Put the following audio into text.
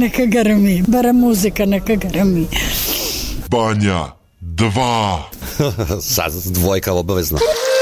Neka grmi, bara muzika neka grmi. Banja 2. Sad dvojka obavezno.